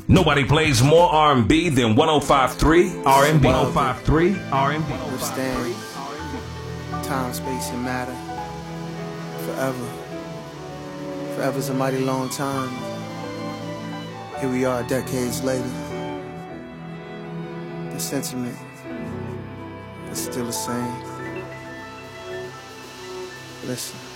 Nobody plays more R&B than 105.3 R&B. 105.3 R&B. Understand time, space, and matter. Forever. Forever's a mighty long time. Here we are decades later. The sentiment is still the same. Listen.